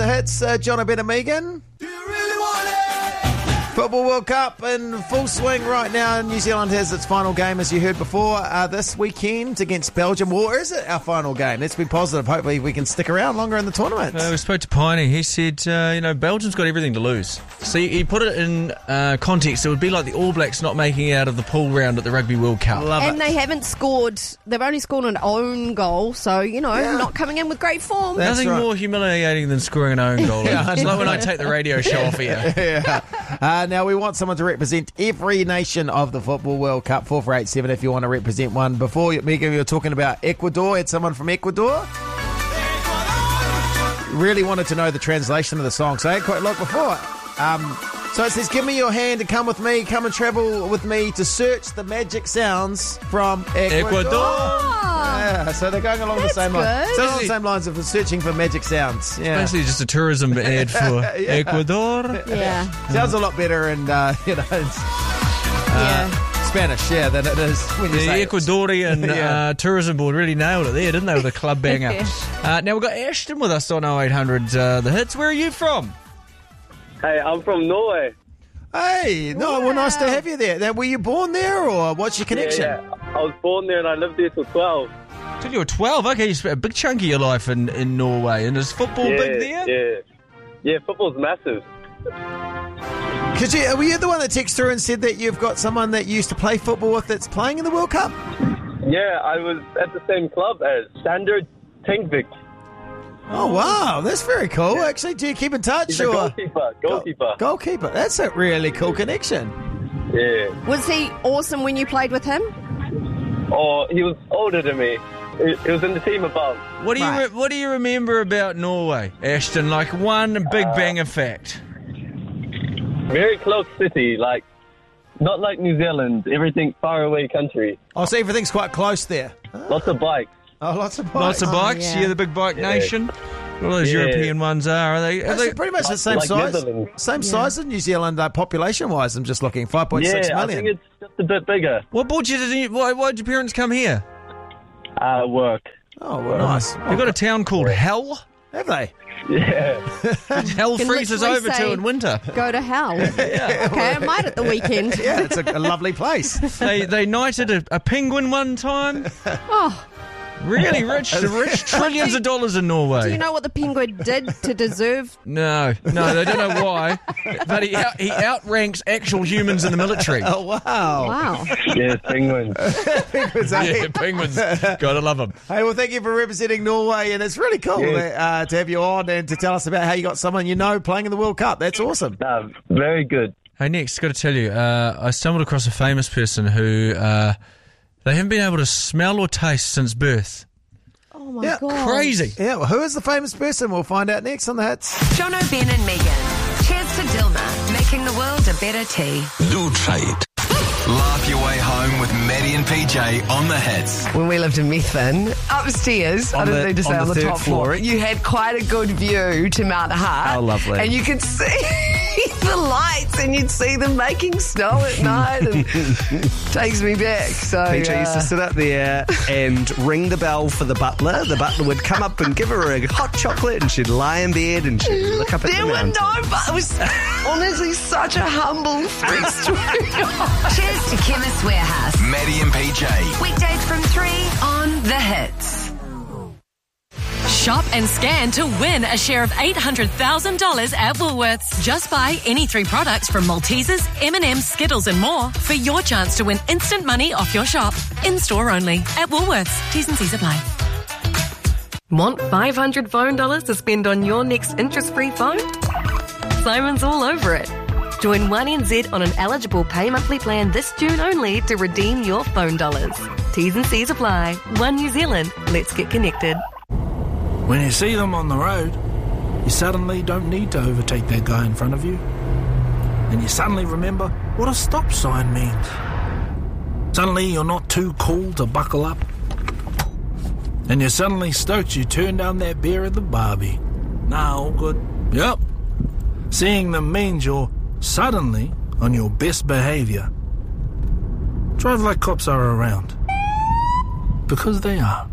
Hits, John O'Brien and Megan. Football World Cup in full swing right now. New Zealand has its final game, as you heard before, this weekend against Belgium. Or is it our final game? Let's be positive. Hopefully we can stick around longer in the tournament. We spoke to Piney. He said, Belgium's got everything to lose. So he put it in context. It would be like the All Blacks not making it out of the pool round at the Rugby World Cup. And they haven't scored. They've only scored an own goal. So, not coming in with great form. That's Nothing more humiliating than scoring an own goal. It's like when I take the radio show off here. Yeah. Now, we want someone to represent every nation of the Football World Cup. 4487 if you want to represent one. Before, Megan, you were talking about Ecuador. Had someone from Ecuador? Really wanted to know the translation of the song. So I had quite a look before. So it says, give me your hand and come with me. Come and travel with me to search the magic sounds from Ecuador. Yeah, so they're going along the same lines. So along the same lines of searching for magic sounds. Yeah. Basically just a tourism ad for Ecuador. Yeah. Sounds a lot better in, Spanish, than it is when you say Ecuadorian tourism board really nailed it there, didn't they, with a club banger. Now we've got Ashton with us on 0800 The Hits. Where are you from? Hey, I'm from Norway. Hey, well, nice to have you there. Now, were you born there, or what's your connection? Yeah. I was born there and I lived there till 12. Till you were 12? Okay, you spent a big chunk of your life in Norway. And is football big there? Yeah, football's massive. Were you the one that texted through and said that you've got someone that you used to play football with that's playing in the World Cup? Yeah, I was at the same club as Sander Tengvik. Oh, wow. That's very cool. Yeah. Actually, do you keep in touch? He's a goalkeeper. Goalkeeper. That's a really cool connection. Yeah. Was he awesome when you played with him? Oh, he was older than me. He was in the team above. What do you remember about Norway, Ashton? Like one big banger fact. Very close city, not like New Zealand. Everything far away country. Oh, so everything's quite close there. Lots of bikes. Oh, lots of bikes. Lots of bikes. Yeah. You're the big bike nation. All those European ones are they pretty much the same size? Same size as New Zealand, population-wise. I'm just looking, 5.6 million. I think it's just a bit bigger. What brought you to? Why did your parents come here? Work. Oh, well, nice. They've got a town called Hell. Have they? Yeah. Hell freezes over to in winter. Go to hell. Yeah. Okay, I might at the weekend. Yeah, it's a lovely place. They knighted a penguin one time. Oh. Really rich, trillions of dollars in Norway. Do you know what the penguin did to deserve? No, they don't know why. But he outranks actual humans in the military. Oh, wow. Yeah, penguins. Penguins. Gotta love them. Hey, well, thank you for representing Norway, and it's really cool to have you on and to tell us about how you got someone playing in the World Cup. That's awesome. Very good. Hey, next, got to tell you, I stumbled across a famous person who... they haven't been able to smell or taste since birth. Oh, my God. Crazy. Yeah, well, who is the famous person? We'll find out next on The Hits. John O'Brien and Megan. Cheers to Dilma, making the world a better tea. Do try it. Laugh your way home with Maddie and PJ on The Hits. When we lived in Methven, upstairs, I didn't need to say on the top floor, you had quite a good view to Mount Hart. How lovely. And you could see the lights and you'd see them making snow at night. And takes me back. So PJ used to sit up there and ring the bell for the butler. The butler would come up and give her a hot chocolate and she'd lie in bed and she'd look up at the mountain. It was honestly such a humble story. Cheers to Chemist Warehouse. Maddie and PJ. Weekdays from 3 on The Hits. Shop and scan to win a share of $800,000 at Woolworths. Just buy any 3 products from Maltesers, M&M's, Skittles and more for your chance to win instant money off your shop. In-store only at Woolworths. T's and C's apply. Want $500 phone dollars to spend on your next interest-free phone? Simon's all over it. Join 1NZ on an eligible pay monthly plan this June only to redeem your phone dollars. T's and C's apply. One New Zealand. Let's get connected. When you see them on the road, you suddenly don't need to overtake that guy in front of you. And you suddenly remember what a stop sign means. Suddenly you're not too cool to buckle up. And you're suddenly stoked you turned down that beer at the Barbie. Nah, all good. Yep. Seeing them means you're suddenly on your best behaviour. Drive like cops are around. Because they are.